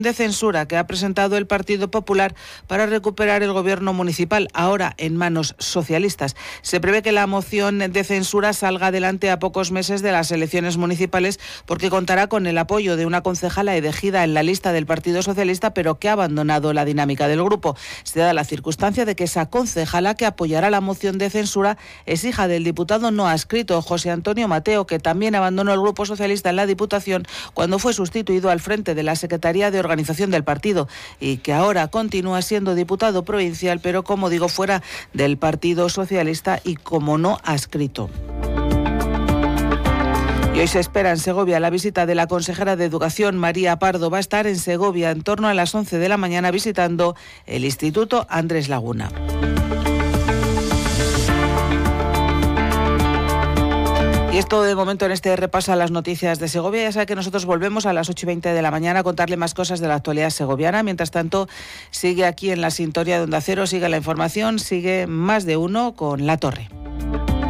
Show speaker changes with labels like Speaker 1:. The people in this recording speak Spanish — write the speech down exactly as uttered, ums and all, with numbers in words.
Speaker 1: de censura que ha presentado el Partido Popular para recuperar el gobierno municipal, ahora en manos socialistas. Se prevé que la moción de censura salga adelante a pocos meses de las elecciones municipales porque contará con el apoyo de una concejala elegida en la lista del Partido Socialista, pero que ha abandonado la dinámica del grupo. Se da la circunstancia de que esa concejala que apoyará la moción de censura es hija del diputado no adscrito José Antonio Mateo, que también abandonó el Grupo Socialista en la Diputación cuando fue sustituido al frente de la Secretaría de Organización organización del partido y que ahora continúa siendo diputado provincial, pero como digo, fuera del Partido Socialista y como no adscrito. Y hoy se espera en Segovia la visita de la consejera de Educación, María Pardo. Va a estar en Segovia en torno a las once de la mañana visitando el Instituto Andrés Laguna. Y esto de momento en este repaso a las noticias de Segovia. Ya sabe que nosotros volvemos a las ocho y veinte de la mañana a contarle más cosas de la actualidad segoviana. Mientras tanto, sigue aquí en la sintonía de Onda Cero, sigue la información, sigue Más de Uno con La Torre.